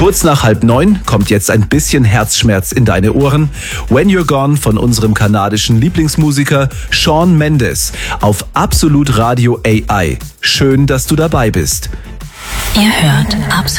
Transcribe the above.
Kurz nach 8:30 kommt jetzt ein bisschen Herzschmerz in deine Ohren. When You're Gone von unserem kanadischen Lieblingsmusiker Shawn Mendes auf Absolut Radio AI. Schön, dass du dabei bist. Ihr hört Absolut